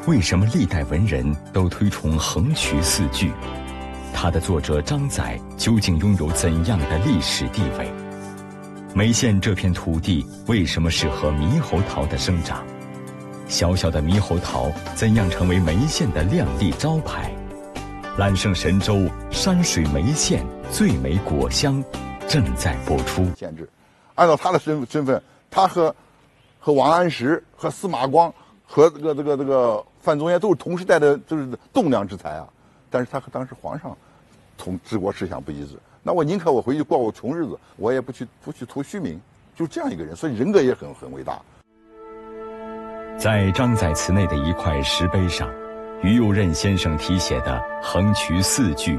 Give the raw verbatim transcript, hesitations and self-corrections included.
为什么历代文人都推崇横渠四巨？它的作者张载究竟拥有怎样的历史地位？眉县这片土地为什么适合猕猴桃的生长？小小的猕猴桃怎样成为眉县的亮丽招牌？揽胜神州，山水眉县，最美果香，正在播出。 限制，按照他的身身份，他和和王安石、和司马光、和这个这个这个范仲淹都是同时代的，就是栋梁之才啊。但是他和当时皇上同治国思想不一致，那我宁可我回去过我穷日子，我也不去不去图虚名，就这样一个人，所以人格也很很伟大。 在张载祠内的一块石碑上，于右任先生题写的横渠四句